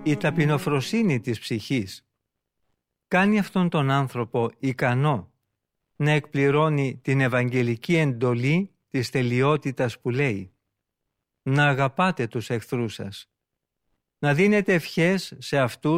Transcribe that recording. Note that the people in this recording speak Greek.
Η ταπεινοφροσύνη της ψυχής κάνει αυτόν τον άνθρωπο ικανό να εκπληρώνει την ευαγγελική εντολή της τελειότητας που λέει «Να αγαπάτε τους εχθρούς σας, να δίνετε ευχές σε αυτούς